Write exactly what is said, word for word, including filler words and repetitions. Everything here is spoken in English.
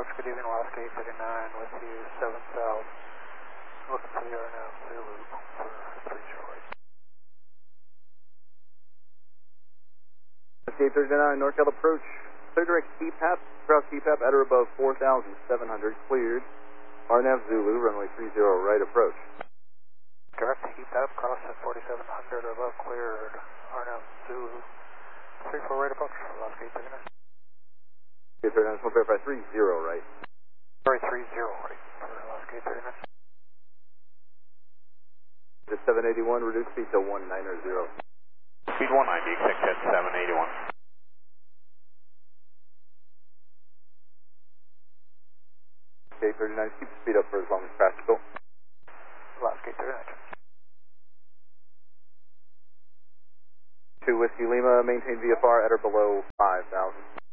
approach, good evening, Alaska eight thirty-nine with you, seven south. Looking for the R N F Zulu for three zero eight. Alaska eight thirty-nine, NorCal approach, clear direct T PAP, cross T PAP at or above four thousand seven hundred, cleared. R N F Zulu, runway three zero right approach. Direct heat up, cross at forty-seven hundred or above, cleared. R N F Zulu, three four right approach, Alaska eight thirty-nine. eight thirty-nine, just verify three zero right. Sorry, three zero right for Alaska eight thirty-nine. Just seven eighty-one, reduce speed to one nine zero. Speed one ninety, expect at seven eighty-one. eight thirty-nine, keep the speed up for as long as practical. Alaska eight thirty-nine. two Whiskey Lima, maintain V F R at or below five thousand.